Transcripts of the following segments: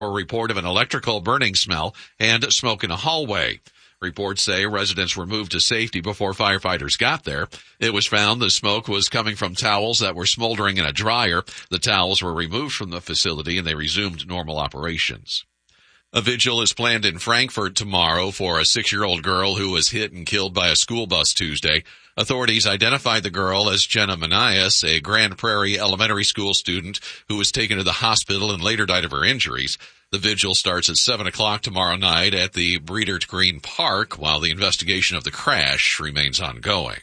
A report of an electrical burning smell and smoke in a hallway. Reports say residents were moved to safety before firefighters got there. It was found the smoke was coming from towels that were smoldering in a dryer. The towels were removed from the facility and they resumed normal operations. A vigil is planned in Frankfort tomorrow for a 6-year-old girl who was hit and killed by a school bus Tuesday. Authorities identified the girl as Jenna Manias, a Grand Prairie elementary school student who was taken to the hospital and later died of her injuries. The vigil starts at 7 o'clock tomorrow night at the Breedert Green Park while the investigation of the crash remains ongoing.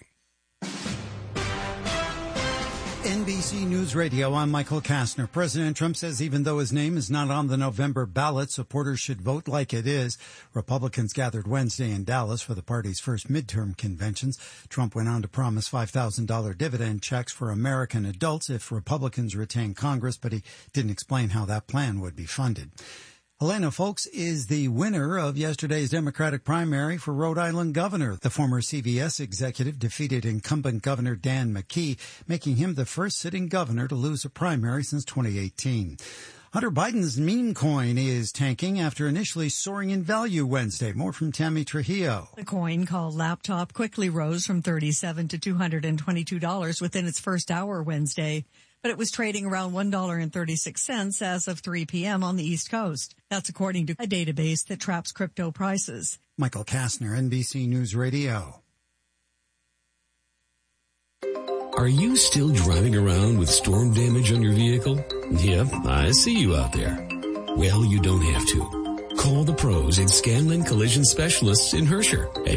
NBC News Radio, I'm Michael Kastner. President Trump says even though his name is not on the November ballot, supporters should vote like it is. Republicans gathered Wednesday in Dallas for the party's first midterm conventions. Trump went on to promise $5,000 dividend checks for American adults if Republicans retain Congress, but he didn't explain how that plan would be funded. Helena Foulkes is the winner of yesterday's Democratic primary for Rhode Island governor. The former CVS executive defeated incumbent Governor Dan McKee, making him the first sitting governor to lose a primary since 2018. Hunter Biden's meme coin is tanking after initially soaring in value Wednesday. More from Tammy Trujillo. The coin, called Laptop, quickly rose from $37 to $222 within its first hour Wednesday. But it was trading around $1.36 as of 3 p.m. on the East Coast. That's according to a database that tracks crypto prices. Michael Kastner, NBC News Radio. Are you still driving around with storm damage on your vehicle? Yep, I see you out there. Well, you don't have to. Call the pros at Scanlon Collision Specialists in Herscher at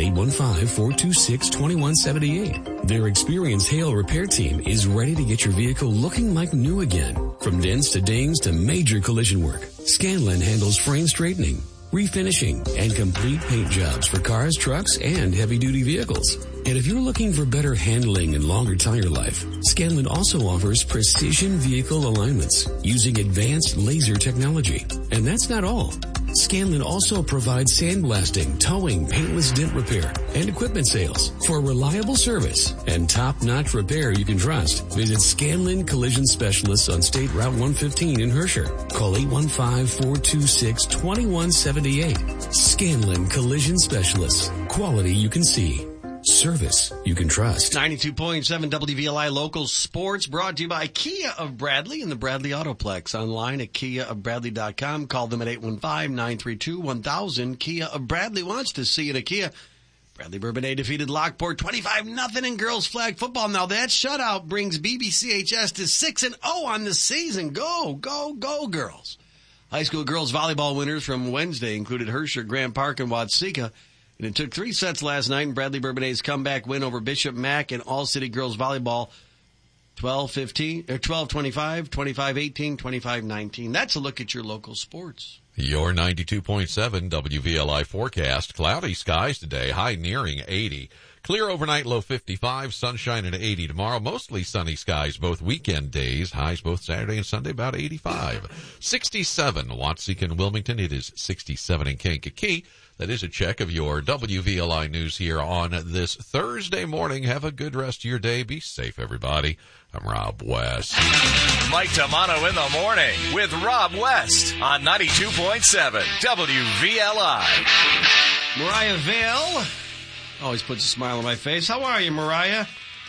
815-426-2178. Their experienced hail repair team is ready to get your vehicle looking like new again. From dents to dings to major collision work, Scanlon handles frame straightening, refinishing, and complete paint jobs for cars, trucks, and heavy-duty vehicles. And if you're looking for better handling and longer tire life, Scanlon also offers precision vehicle alignments using advanced laser technology. And that's not all. Scanlon also provides sandblasting, towing, paintless dent repair, and equipment sales. For reliable service and top-notch repair you can trust, visit Scanlon Collision Specialists on State Route 115 in Herscher. Call 815-426-2178. Scanlon Collision Specialists. Quality you can see. Service you can trust. 92.7 WVLI Local Sports brought to you by Kia of Bradley and the Bradley Autoplex. Online at KiaofBradley.com. Call them at 815-932-1000. Kia of Bradley wants to see you at a Kia. Bradley Bourbonnais defeated Lockport 25-0 in girls flag football. Now that shutout brings BBCHS to 6-0 on the season. Go, go, go, girls. High school girls volleyball winners from Wednesday included Herscher, Grant Park, and Watseka. And it took 3 sets last night in Bradley Bourbonnais' comeback win over Bishop Mack and All City Girls Volleyball 12-25, 25-18, 25-19. That's a look at your local sports. Your 92.7 WVLI forecast. Cloudy skies today, high nearing 80. Clear overnight, low 55, sunshine at 80 tomorrow. Mostly sunny skies both weekend days. Highs both Saturday and Sunday, about 85. 67, Watseka and Wilmington. It is 67 in Kankakee. That is a check of your WVLI news here on this Thursday morning. Have a good rest of your day. Be safe, everybody. I'm Rob West. Mike Tamano in the morning with Rob West on 92.7 WVLI. Mariah Vale always puts a smile on my face. How are you, Mariah?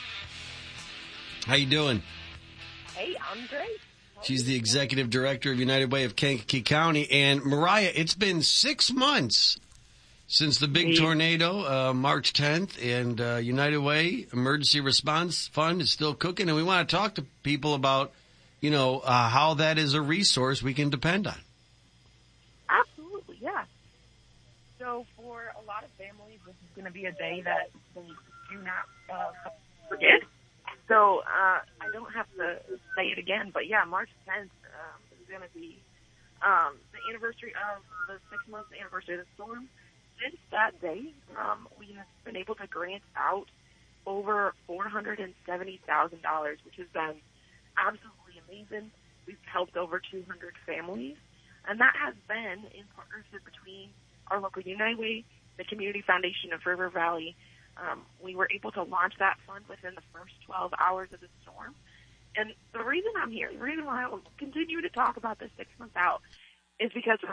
How you doing? Hey, I'm great. She's the executive director of United Way of Kankakee County. And Mariah, it's been 6 months since the big tornado, March 10th, and United Way Emergency Response Fund is still cooking, and we want to talk to people about, how that is a resource we can depend on. Absolutely, yeah. So for a lot of families, this is going to be a day that they do not forget. So I don't have to say it again, but yeah, March 10th is going to be the anniversary of the 6-month anniversary of the storm. Since that day, we have been able to grant out over $470,000, which has been absolutely amazing. We've helped over 200 families, and that has been in partnership between our local United Way, the Community Foundation of River Valley. We were able to launch that fund within the first 12 hours of the storm. And the reason I'm here, the reason why I will continue to talk about this 6 months out, is because